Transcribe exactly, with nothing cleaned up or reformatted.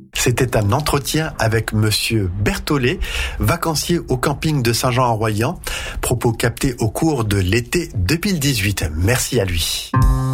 C'était un entretien avec Monsieur Berthollet, vacancier au camping de Saint-Jean-en-Royans. Propos captés au cours de l'été deux mille dix-huit. Merci à lui.